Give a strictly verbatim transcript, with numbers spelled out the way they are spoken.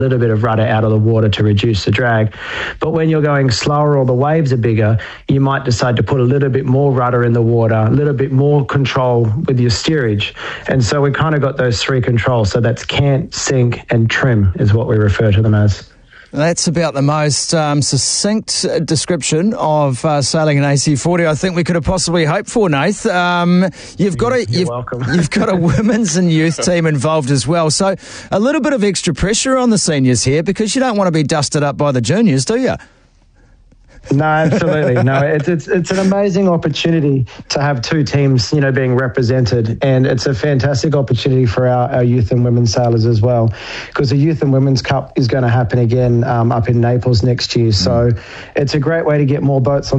little bit of rudder out of the water to reduce the drag. But when you're going slower or the waves are bigger, you might decide to put a little bit more rudder in the water, a little bit more control with your steerage. And so we kind of got those three controls. So that's cant, sink, and trim is what we refer to them as. That's about the most um, succinct description of uh, sailing an A C forty I think we could have possibly hoped for, Nath. Um, you've got a you've, you've got a women's and youth team involved as well, so a little bit of extra pressure on the seniors here because you don't want to be dusted up by the juniors, do you? No, absolutely. No, it's, it's it's an amazing opportunity to have two teams, you know, being represented, and it's a fantastic opportunity for our, our youth and women's sailors as well, because the Youth and Women's Cup is going to happen again um, up in Naples next year. So it's a great way to get more boats on